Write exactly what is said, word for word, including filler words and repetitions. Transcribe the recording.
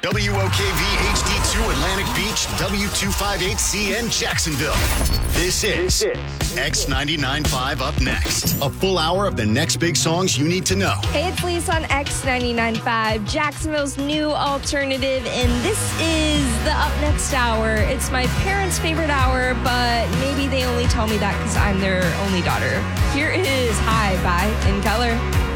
W O K V H D two Atlantic Beach, W two fifty-eight C N Jacksonville. This is X ninety-nine point five Up Next. A full hour of the next big songs you need to know. Hey, it's Lisa on X ninety-nine point five, Jacksonville's new alternative, and this is the Up Next hour. It's my parents' favorite hour, but maybe they only tell me that because I'm their only daughter. Here is High by In Color.